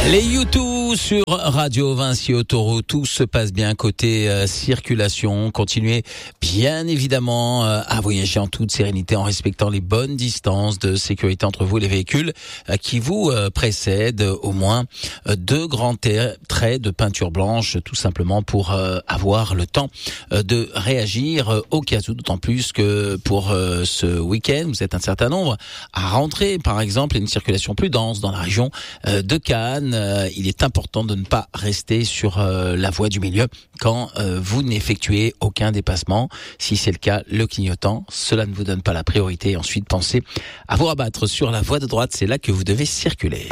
Les U2 sur Radio Vinci Autoroute, tout se passe bien côté circulation. Continuez bien évidemment à voyager en toute sérénité en respectant les bonnes distances de sécurité entre vous et les véhicules qui vous précèdent. Au moins 2 grands traits de peinture blanche, tout simplement pour avoir le temps de réagir au cas où, d'autant plus que pour ce week-end, vous êtes un certain nombre à rentrer. Par exemple, une circulation plus dense dans la région de Cannes. Il est important de ne pas rester sur la voie du milieu quand vous n'effectuez aucun dépassement. Si c'est le cas, le clignotant, cela ne vous donne pas la priorité. Ensuite, pensez à vous rabattre sur la voie de droite, c'est là que vous devez circuler.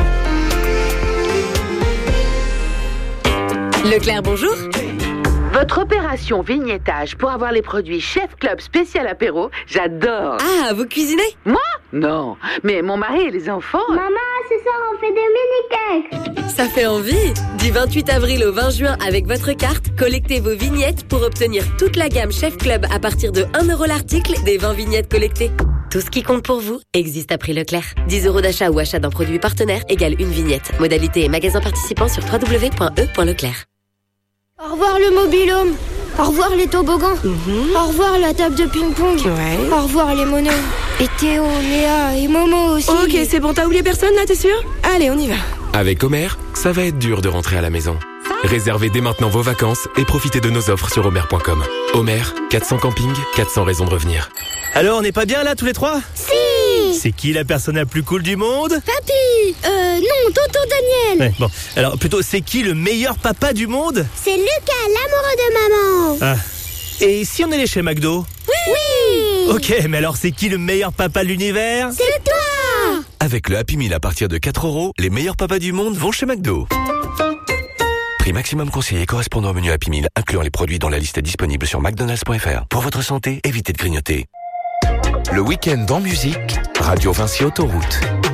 Leclerc, bonjour. Votre opération vignettage pour avoir les produits Chef Club spécial apéro, j'adore. Ah, vous cuisinez? Moi? Non, mais mon mari et les enfants... Maman, ce soir on fait des mini-cakes. Ça fait envie. Du 28 avril au 20 juin avec votre carte, collectez vos vignettes pour obtenir toute la gamme Chef Club à partir de 1 € l'article des 20 vignettes collectées. Tout ce qui compte pour vous existe à prix Leclerc. 10 € d'achat ou achat d'un produit partenaire égale une vignette. Modalité et magasin participant sur www.e.leclerc. Au revoir le mobil-home. Au revoir les toboggans. Au revoir la table de ping-pong. Ouais. Au revoir les monos. Et Théo, Léa et Momo aussi. Ok, c'est bon, t'as oublié personne là, t'es sûr? Allez, on y va. Avec Homer, ça va être dur de rentrer à la maison. Réservez dès maintenant vos vacances et profitez de nos offres sur homer.com. Homer, 400 campings, 400 raisons de revenir. Alors, on n'est pas bien là tous les trois? Si. C'est qui la personne la plus cool du monde? Papy. Non, tonton Daniel. Ouais, bon, alors plutôt, c'est qui le meilleur papa du monde? C'est Lucas, l'amoureux de maman. Ah. Et si on allait chez McDo? Oui. Ok, mais alors c'est qui le meilleur papa de l'univers? C'est toi. Avec le Happy Meal à partir de 4 €, les meilleurs papas du monde vont chez McDo. Prix maximum conseillé correspondant au menu Happy Meal, incluant les produits dont la liste est disponible sur mcdonalds.fr. Pour votre santé, évitez de grignoter. Le week-end en musique, Radio Vinci Autoroute.